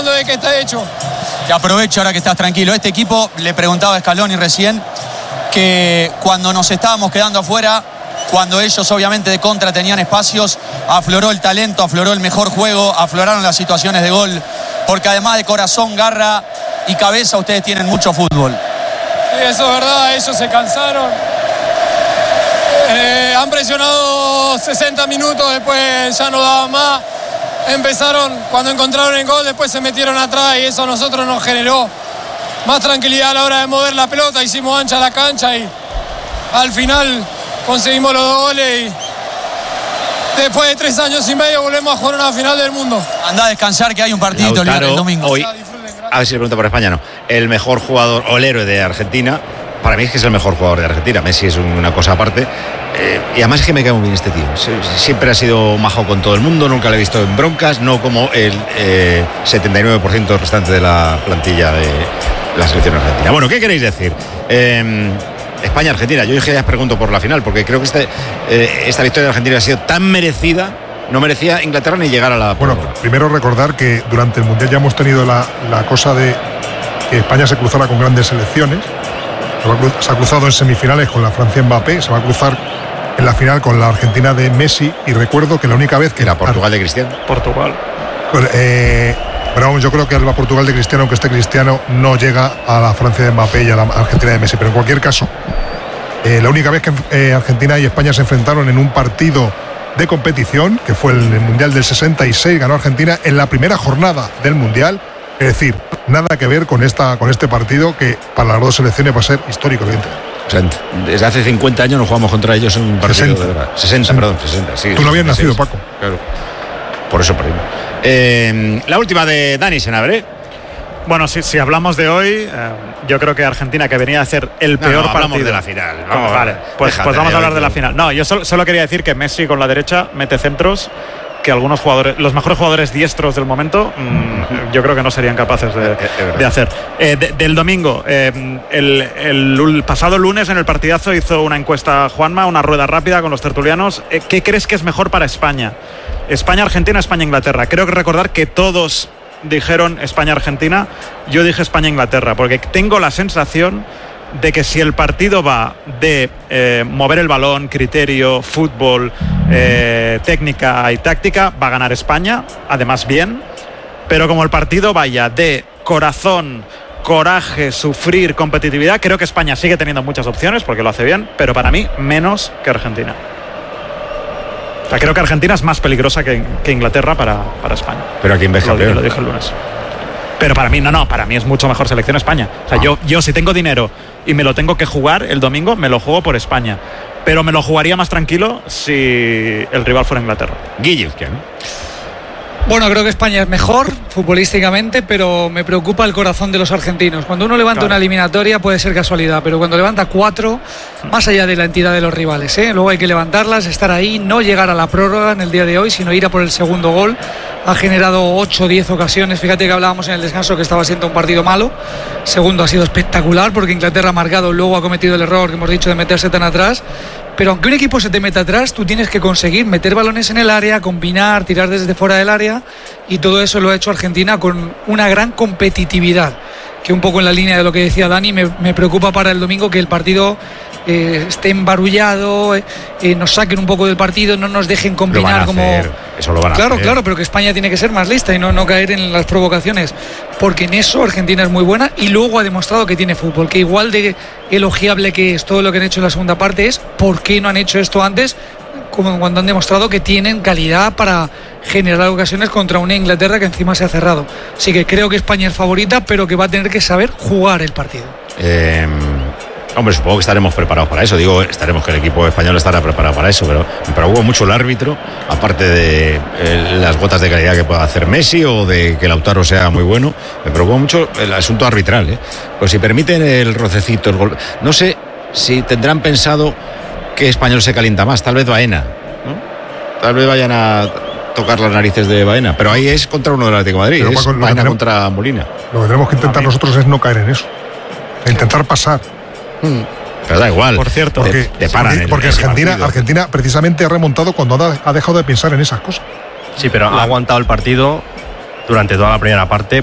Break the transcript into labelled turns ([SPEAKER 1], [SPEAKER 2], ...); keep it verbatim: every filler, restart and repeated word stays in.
[SPEAKER 1] tratando de que está hecho.
[SPEAKER 2] Te aprovecho ahora que estás tranquilo. Este equipo, le preguntaba a Scaloni recién, que cuando nos estábamos quedando afuera, cuando ellos obviamente de contra tenían espacios, afloró el talento, afloró el mejor juego, afloraron las situaciones de gol, porque además de corazón, garra y cabeza, ustedes tienen mucho fútbol.
[SPEAKER 1] Sí, eso es verdad, ellos se cansaron. Eh, han presionado sesenta minutos, después ya no daban más. Empezaron, cuando encontraron el gol, después se metieron atrás y eso a nosotros nos generó más tranquilidad a la hora de mover la pelota. Hicimos ancha la cancha y al final conseguimos los dos goles y después de tres años y medio volvemos a jugar una final del mundo.
[SPEAKER 2] Andá a descansar, que hay un partidito
[SPEAKER 3] Lautaro,
[SPEAKER 2] el domingo.
[SPEAKER 3] Hoy, a ver si le pregunto por España, no. El mejor jugador o el héroe de Argentina, para mí es que es el mejor jugador de Argentina. Messi es una cosa aparte. Eh, y además es que me cae muy bien este tío. Siempre ha sido majo con todo el mundo, nunca lo he visto en broncas, no como el eh, setenta y nueve por ciento restante de la plantilla de la selección argentina. Bueno, ¿qué queréis decir? Eh, España-Argentina. Yo dije, ya os pregunto por la final, porque creo que este, eh, esta victoria de Argentina ha sido tan merecida. No merecía Inglaterra ni llegar a la...
[SPEAKER 4] Bueno, primero recordar que durante el Mundial ya hemos tenido la, la cosa de que España se cruzara con grandes selecciones. Se ha cruzado en semifinales con la Francia Mbappé, se va a cruzar en la final con la Argentina de Messi, y recuerdo que la única vez que...
[SPEAKER 3] La Portugal de Cristiano.
[SPEAKER 5] Portugal.
[SPEAKER 4] Eh, pero vamos, yo creo que la Portugal de Cristiano, aunque esté Cristiano, no llega a la Francia de Mbappé y a la Argentina de Messi. Pero en cualquier caso, eh, la única vez que eh, Argentina y España se enfrentaron en un partido de competición, que fue el, el Mundial del sesenta y seis, ganó Argentina en la primera jornada del Mundial. Es decir, nada que ver con esta con este partido, que para las dos selecciones va a ser histórico, evidentemente.
[SPEAKER 3] O sea, desde hace cincuenta años no jugamos contra ellos en un partido
[SPEAKER 4] sesenta.
[SPEAKER 3] de verdad. sesenta, sesenta. Perdón, sesenta. Sí,
[SPEAKER 4] Tú no habías
[SPEAKER 3] sesenta y seis.
[SPEAKER 4] nacido, Paco.
[SPEAKER 3] Claro. Por eso perdimos. Eh, la última de Dani Senabre.
[SPEAKER 5] Bueno, si, si hablamos de hoy, eh, yo creo que Argentina, que venía a hacer el
[SPEAKER 3] No,
[SPEAKER 5] peor
[SPEAKER 3] no, hablamos
[SPEAKER 5] partido
[SPEAKER 3] de la final. Vamos,
[SPEAKER 5] vale, pues,
[SPEAKER 3] déjate,
[SPEAKER 5] pues vamos a hablar
[SPEAKER 3] de
[SPEAKER 5] de la final. No, yo solo, solo quería decir que Messi con la derecha mete centros que algunos jugadores, los mejores jugadores diestros del momento, mmm, yo creo que no serían capaces de, de hacer. Eh, de, del domingo, eh, el, el, el pasado lunes en el partidazo hizo una encuesta Juanma, una rueda rápida con los tertulianos. Eh, ¿Qué crees que es mejor para España? España-Argentina, España-Inglaterra. Creo que recordar que todos dijeron España-Argentina. Yo dije España-Inglaterra, porque tengo la sensación de que si el partido va de eh, mover el balón, criterio, fútbol, eh, técnica y táctica, va a ganar España, además bien, pero como el partido vaya de corazón, coraje, sufrir, competitividad, creo que España sigue teniendo muchas opciones porque lo hace bien, pero para mí menos que Argentina. O sea, creo que Argentina es más peligrosa que, que Inglaterra para, para España.
[SPEAKER 3] Pero aquí en vez
[SPEAKER 5] lo, lo dije el lunes. Pero para mí, no, no, para mí es mucho mejor selección España. O sea, ah. yo, yo si tengo dinero y me lo tengo que jugar el domingo, me lo juego por España. Pero me lo jugaría más tranquilo si el rival fuera Inglaterra.
[SPEAKER 3] Guille, ¿qué?
[SPEAKER 6] Bueno, creo que España es mejor futbolísticamente, pero me preocupa el corazón de los argentinos. Cuando uno levanta claro. una eliminatoria puede ser casualidad, pero cuando levanta cuatro, más allá de la entidad de los rivales, ¿eh? luego hay que levantarlas, estar ahí, no llegar a la prórroga en el día de hoy, sino ir a por el segundo gol. Ha generado ocho o diez ocasiones. Fíjate que hablábamos en el descanso que estaba siendo un partido malo. Segundo ha sido espectacular porque Inglaterra ha marcado, luego ha cometido el error que hemos dicho de meterse tan atrás. Pero aunque un equipo se te meta atrás, tú tienes que conseguir meter balones en el área, combinar, tirar desde fuera del área, y todo eso lo ha hecho Argentina con una gran competitividad, que un poco en la línea de lo que decía Dani, me, me preocupa para el domingo que el partido eh, esté embarullado, eh, eh, nos saquen un poco del partido, no nos dejen combinar como...
[SPEAKER 3] Eso lo van a
[SPEAKER 6] claro,
[SPEAKER 3] hacer.
[SPEAKER 6] claro, pero que España tiene que ser más lista y no, no caer en las provocaciones, porque en eso Argentina es muy buena y luego ha demostrado que tiene fútbol, que igual de elogiable que es todo lo que han hecho en la segunda parte es por qué no han hecho esto antes, como cuando han demostrado que tienen calidad para generar ocasiones contra una Inglaterra que encima se ha cerrado. Así que creo que España es favorita, pero que va a tener que saber jugar el partido.
[SPEAKER 3] Eh... Hombre, supongo que estaremos preparados para eso. Digo, estaremos que el equipo español estará preparado para eso, pero me preocupa mucho el árbitro, aparte de eh, las gotas de calidad que pueda hacer Messi o de que Lautaro sea muy bueno. Me preocupa mucho el asunto arbitral, ¿eh? Pues si permiten el rocecito, el gol... No sé si tendrán pensado que Español se calienta más, tal vez Baena, ¿no? Tal vez vayan a tocar las narices de Baena, pero ahí es contra uno del Atlético de Madrid, pero, es Paco, Baena tenemos, contra Molina.
[SPEAKER 4] Lo que tenemos que intentar nosotros es no caer en eso, intentar pasar.
[SPEAKER 3] Pero da igual.
[SPEAKER 5] Por cierto,
[SPEAKER 4] porque,
[SPEAKER 3] te, te paran
[SPEAKER 4] porque, porque Argentina, Argentina precisamente ha remontado cuando ha, ha dejado de pensar en esas cosas.
[SPEAKER 7] Sí, pero ha aguantado el partido durante toda la primera parte.